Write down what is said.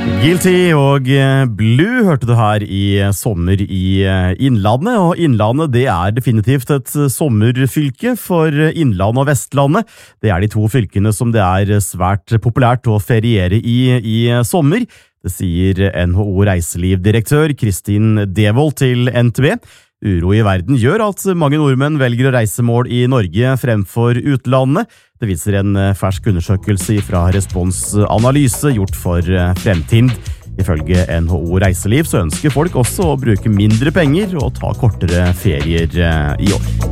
Guilty og Blue hørte du her i sommer i Innlandet, og Innlandet det definitivt et sommerfylke for Innlandet og Vestlandet. Det de to fylkene som det svært populært å feriere i sommer. Det sier NHO reiselivdirektør Kristin Devold til NTB. Uro i verden gjør at mange nordmenn velger å reise mål i Norge fremfor utlandet. Det viser en fersk undersøkelse fra Respons Analyse gjort for Fremtind. Ifølge NHO Reiseliv så ønsker folk også å bruke mindre penger og ta kortere ferier i år.